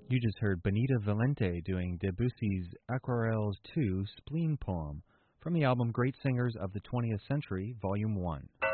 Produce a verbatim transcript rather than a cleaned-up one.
You just heard Benita Valente doing Debussy's Aquarelles two Spleen poem from the album Great Singers of the twentieth Century, Volume one.